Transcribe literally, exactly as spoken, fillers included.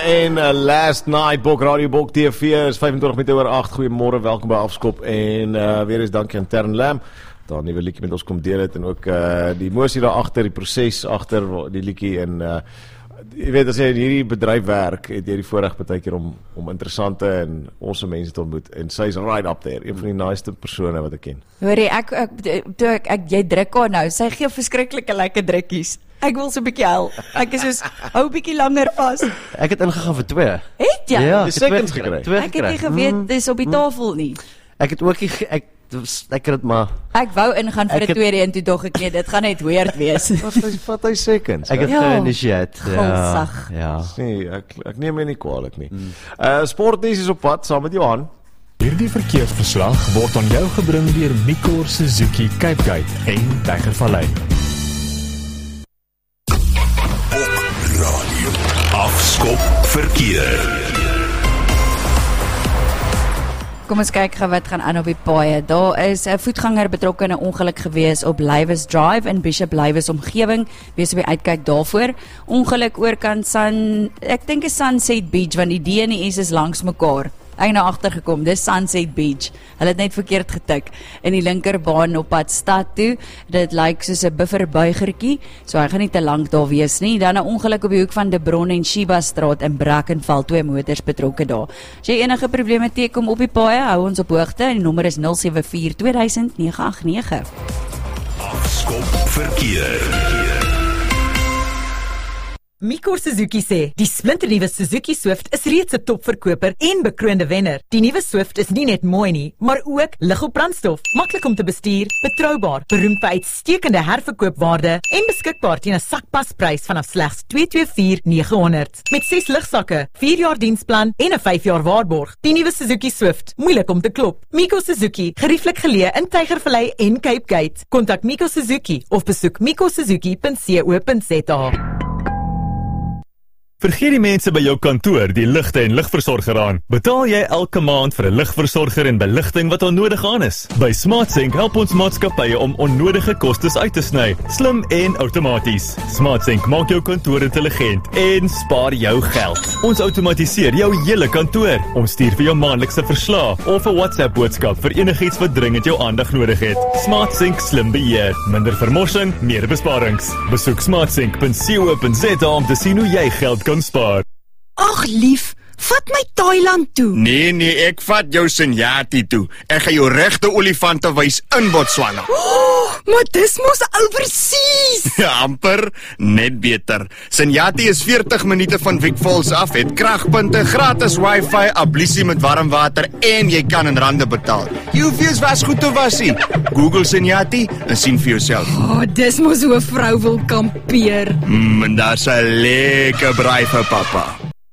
en uh, Last Night, Bok Radio, Bok T V, is vyfentwintig minute oor agt, goeiemôre, welkom by Afskop, en uh, weer eens dankie aan Tern Lam, daar nuwe liedjie met ons kom deel het, en ook uh, die emosie daar agter, die proses agter die liedjie, en uh, jy weet, as jy in hierdie bedryf werk, het jy die voorreg partykeer om, om interessante en ons mense te ontmoet, en sy is right up there, een van die naaste persone wat ek ken. Hoorie, ek, ek, toe ek, ek, jy druk haar nou, sy gee verskriklike lekker drukkies. Ek wil so 'n bietjie hel. Ek is soos, hou 'n bietjie langer vas. Ek het ingegaan vir twee. Het jy? Ja, Dis seconds gekry. Twee Ek het nie geweet, dis op die tafel nie. Ek het ook nie, ge- ek, ek het het maar, Ek wou ingaan vir Ek 'n het- tweede en toe dog ek nee, dit gaan net weird wees. Wat hy, wat hy seconds, ek het Ja. geïnisieer. Gulsag. Ja. nee, ek, ek neem my nie kwalijk nie. Uh, Sportnieuws is op pad, saam met Johan. Hierdie verkeersverslag word aan jou gebring deur Mikor Suzuki Cape Gate en Tygervallei. Radio Afskop verkeer. Kom ons kyk gou wat gaan aan op die paaie. Daar is 'n voetganger betrokke in 'n ongeluk gewees op Lywes Drive in Bishop Lywes omgewing. Wees op die uitkyk daarvoor. Ongeluk oorkant Sun, ek dink is Sunset Beach, want die D en die S is langs mekaar. Ek het nou agtergekom, dis Sunset Beach. Hulle het net verkeerd getik in die linkerbaan op pad stad toe. Dit lyk soos 'n bufferbuigertjie, so hy gaan nie te lank daar wees nie. Dan 'n ongeluk op die hoek van De Bron en Sheba Straat in Brackenfell, twee motors betrokke daar. As jy enige probleme teekom op die paaie, hou ons op hoogte en die nommer is nul sewe vier twee duisend nege agt nege. Afskop verkeer. Mikor Suzuki sê, die splinternuwe Suzuki Swift is reeds 'n topverkoper en bekroonde wenner. Die nuwe Swift is nie net mooi nie, maar ook lig op brandstof, maklik om te bestuur, betroubaar, beroemd vir uitstekende herverkoopwaarde en beskikbaar teen 'n sakpasprys vanaf slegs twee twee vier nege honderd. Met ses ligsakke, vier jaar diensplan en 'n vyf jaar waarborg. Die nuwe Suzuki Swift, moeilik om te klop. Mikor Suzuki, gerieflik geleë in Tygervallei en Cape Gate. Kontak Mikor Suzuki of besoek mikor suzuki punt co punt za. Vergeet die mense by jou kantoor die ligte en ligversorger aan. Betaal jy elke maand vir 'n ligversorger en beligting wat onnodig aan is? By SmartSync help ons maatskappye om onnodige kostes uit te sny, slim en outomaties. SmartSync maak jou kantoor intelligent en spaar jou geld. Ons outomatiseer jou hele kantoor. Ons stuur vir jou maandelikse verslae of 'n WhatsApp boodskap vir enigiets wat dringend jou aandag nodig het. SmartSync slim beheer, minder vermorsing, meer besparings. Besoek smartsync punt co punt za om te sien hoe jy geld kan spaar. Ag lief, vat my Thailand toe. Nee, nee, ek vat jou Senyati toe. Ek gaan jou regte olifante wys in Botswana. Oh, maar dis mos oorseas. Ja, amper, net beter. Senyati is veertig minute van Vic Falls af, het kragpunte, gratis wifi, ablusie met warm water en jy kan in rande betaal. Jy hoef eers was goed te wasie. Google Senyati en sien vir jouself. Oh, dis mos hoe 'n vrou wil kampeer. Mm, en daar's 'n lekker braai vir pappa.